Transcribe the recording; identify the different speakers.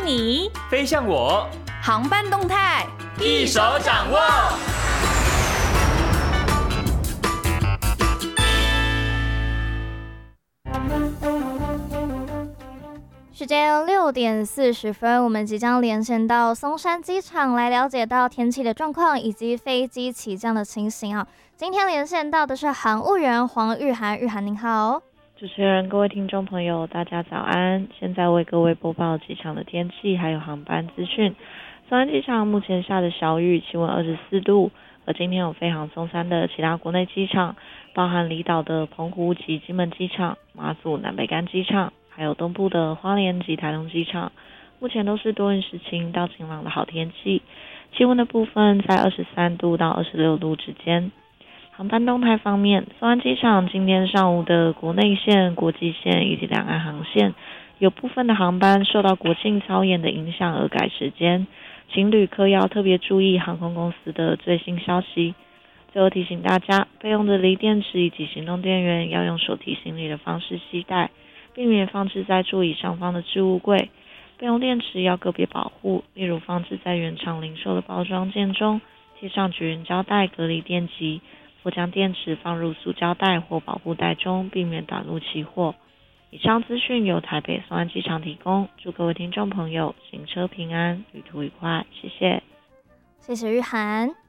Speaker 1: 你，
Speaker 2: 飞向我，
Speaker 1: 航班动态
Speaker 2: 一手掌握。
Speaker 3: 时间6:40，我们即将连线到松山机场来了解到天气的状况以及飞机起降的情形啊。今天连线到的是航务员黄玉涵，玉涵您好。
Speaker 4: 主持人、各位听众朋友，大家早安！现在为各位播报机场的天气还有航班资讯。松山机场目前下着小雨，气温24度。而今天有飞航松山的其他国内机场，包含离岛的澎湖及金门机场、马祖南北干机场，还有东部的花莲及台东机场，目前都是多云时晴到晴朗的好天气。气温的部分在23度到26度之间。航班动态方面，松山机场今天上午的国内线、国际线以及两岸航线，有部分的航班受到国庆操演的影响而改时间，请旅客要特别注意航空公司的最新消息。最后提醒大家，备用的锂电池以及行动电源要用手提行李的方式携带，避免放置在座椅上方的置物柜。备用电池要个别保护，例如放置在原厂零售的包装件中，贴上绝缘胶带隔离电极，或将电池放入塑胶袋或保护袋中，避免短路起火。以上资讯由台北松山机场提供，祝各位听众朋友行车平安，旅途愉快，谢谢。
Speaker 3: 谢谢玉涵。